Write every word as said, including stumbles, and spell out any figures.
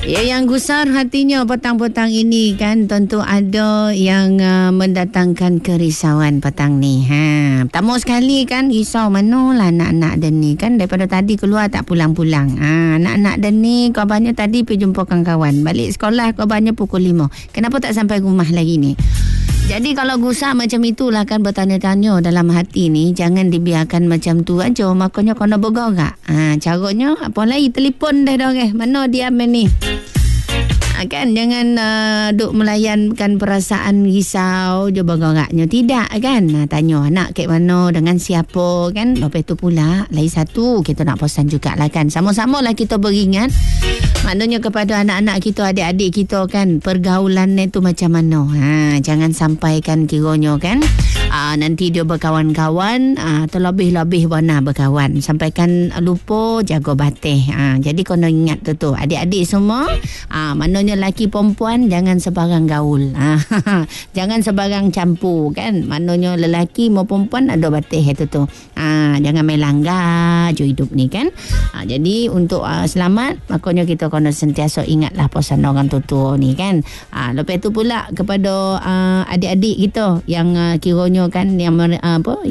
Ya, yang gusar hatinya petang-petang ini kan tentu ada yang uh, mendatangkan kerisauan petang ni. Ha, pertama sekali kan risau manalah anak-anak dan ni kan daripada tadi keluar tak pulang-pulang. Ha, anak-anak dan ni kabarnya tadi pergi jumpa kawan-kawan. Balik sekolah kabarnya pukul lima. Kenapa tak sampai rumah lagi ni? Jadi kalau gusar macam itulah kan bertanya-tanya dalam hati ni, jangan dibiarkan macam tu aja, makanya kena bergerak. Ha, caranya apa lagi, telefon dah dah okay. Mana dia ni? Ha, kan jangan uh, duk melayankan perasaan risau je bergeraknya. Tidak kan? Ha, tanya anak kat mana, dengan siapa kan. Lepas tu pula lagi satu kita nak pesan jugalah kan. Sama-sama lah kita beringat. Maknanya kepada anak-anak kita, adik-adik kita kan, pergaulan tu macam mana. Ha, jangan sampaikan kiranya kan aa, nanti dia berkawan-kawan aa, terlebih-lebih warna berkawan. Sampaikan lupa jaga batih. Ha, jadi kena ingat tu tu. Adik-adik semua, aa, maknanya lelaki perempuan jangan sebarang gaul. Ha, jangan sebarang campur kan. Maknanya lelaki maupun perempuan ada batih itu tu. Ha, jangan main langgar je hidup ni kan. Ha, jadi untuk aa, selamat, maknanya kita kena sentiasa ingatlah pesan orang tua ni kan. Ha, lepas tu pula kepada uh, adik-adik kita yang uh, kiranya kan yang uh, apa